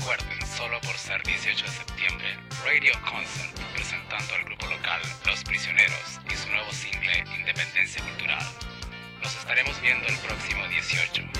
Recuerden, solo por ser 18 de septiembre, Radio Concert presentando al grupo local Los Prisioneros y su nuevo single Independencia Cultural. Nos estaremos viendo el próximo 18.